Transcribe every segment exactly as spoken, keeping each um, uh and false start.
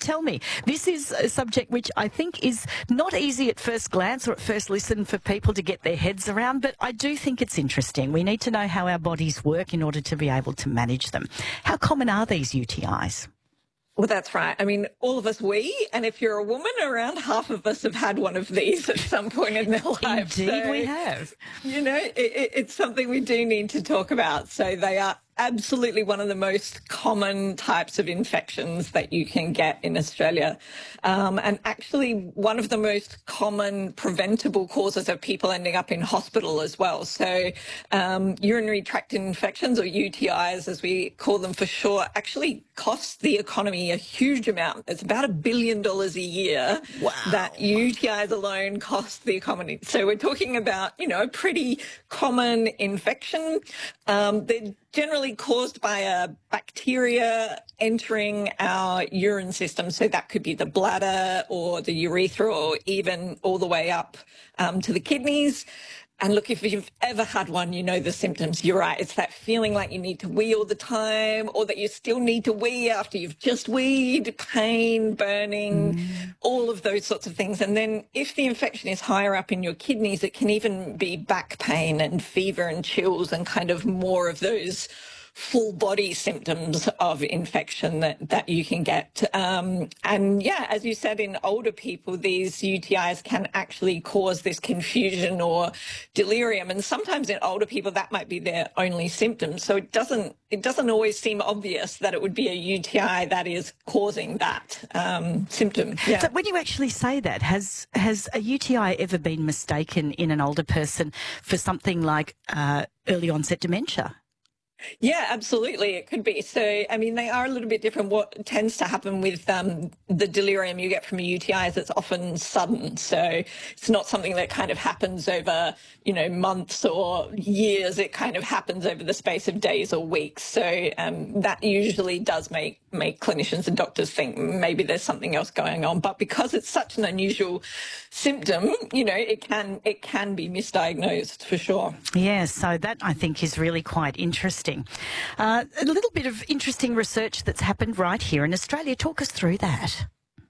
tell me, this is a subject which I think is not easy at first glance or at first listen for people to get their heads around, but I do think it's interesting. We need to know how our bodies work in order to be able to manage them. How common are these U T Is? Well, that's right. I mean, all of us we, and if you're a woman, around half of us have had one of these at some point in their life. Indeed, so, we have. You know, it, it, it's something we do need to talk about. So they are absolutely one of the most common types of infections that you can get in Australia. Um, and actually one of the most common preventable causes of people ending up in hospital as well. So um, urinary tract infections, or U T Is as we call them for short, actually cost the economy a huge amount. It's about a billion dollars a year wow. that U T Is alone cost the economy. So we're talking about, you know, a pretty common infection. Um, they're generally caused by a bacteria entering our urine system. So that could be the bladder or the urethra, or even all the way up um, to the kidneys. And look, if you've ever had one, you know the symptoms. You're right. It's that feeling like you need to wee all the time, or that you still need to wee after you've just weed, pain, burning, mm. all of those sorts of things. And then if the infection is higher up in your kidneys, it can even be back pain and fever and chills and kind of more of those full body symptoms of infection that, that you can get. Um, and yeah, as you said, in older people, these U T Is can actually cause this confusion or delirium. And sometimes in older people, that might be their only symptom. So it doesn't, it doesn't always seem obvious that it would be a U T I that is causing that um, symptom. Yeah. So when you actually say that, has, has a U T I ever been mistaken in an older person for something like uh, early onset dementia? Yeah, absolutely. It could be. So, I mean, they are a little bit different. What tends to happen with um, the delirium you get from a U T I is it's often sudden. So it's not something that kind of happens over, you know, months or years. It kind of happens over the space of days or weeks. So um, that usually does make, make clinicians and doctors think maybe there's something else going on. But because it's such an unusual symptom, you know, it can, it can be misdiagnosed for sure. Yeah, so that I think is really quite interesting. Uh, a little bit of interesting research that's happened right here in Australia. Talk us through that.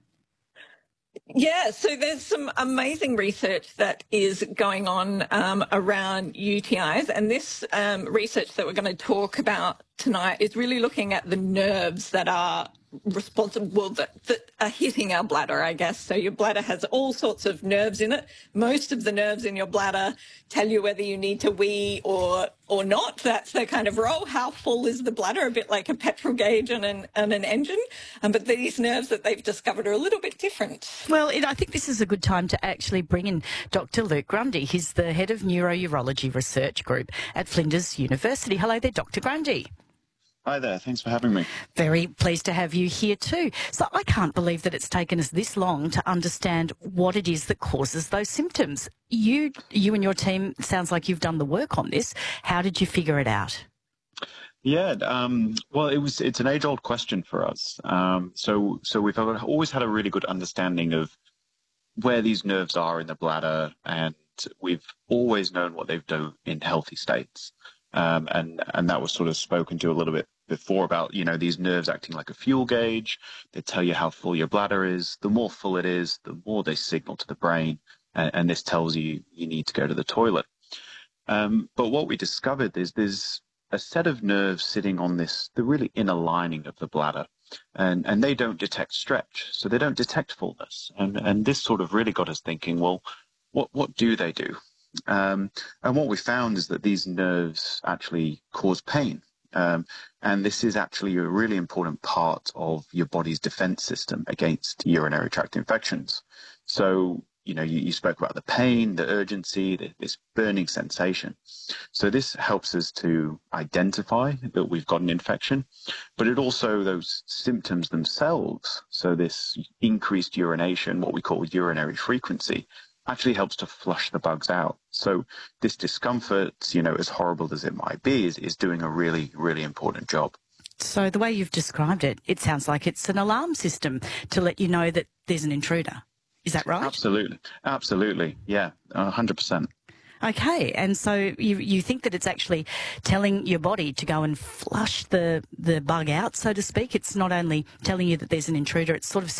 Yeah, so there's some amazing research that is going on um, around U T Is, and this um, research that we're going to talk about tonight is really looking at the nerves that are responsible, that, that are hitting our bladder, I guess. So your bladder has all sorts of nerves in it. Most of the nerves in your bladder tell you whether you need to wee or or not. That's their kind of role. How full is the bladder? A bit like a petrol gauge and an, and an engine. Um, but these nerves that they've discovered are a little bit different. Well, it, I think this is a good time to actually bring in Doctor Luke Grundy. He's the head of Neurourology Research Group at Flinders University. Hello there, Doctor Grundy. Hi there. Thanks for having me. Very pleased to have you here too. So I can't believe that it's taken us this long to understand what it is that causes those symptoms. You, you and your team, sounds like you've done the work on this. How did you figure it out? Yeah, um, well, it was, it's an age-old question for us. Um, so, so we've always had a really good understanding of where these nerves are in the bladder, and we've always known what they've done in healthy states. Um, and, and that was sort of spoken to a little bit before about, you know, these nerves acting like a fuel gauge. They tell you how full your bladder is. The more full it is, the more they signal to the brain. And, and this tells you you need to go to the toilet. Um, but what we discovered is there's a set of nerves sitting on this, the really inner lining of the bladder. And, and they don't detect stretch. So they don't detect fullness. And, and this sort of really got us thinking, well, what, what do they do? Um, and what we found is that these nerves actually cause pain. Um, and this is actually a really important part of your body's defense system against urinary tract infections. So, you know, you, you spoke about the pain, the urgency, the, this burning sensation. So this helps us to identify that we've got an infection, but it also, those symptoms themselves, so this increased urination, what we call urinary frequency, actually helps to flush the bugs out. So this discomfort, you know, as horrible as it might be, is, is doing a really, really important job. So the way you've described it, it sounds like it's an alarm system to let you know that there's an intruder. Is that right? Absolutely. Absolutely. Yeah, one hundred percent. Okay, and so you you think that it's actually telling your body to go and flush the, the bug out, so to speak. It's not only telling you that there's an intruder, it's sort of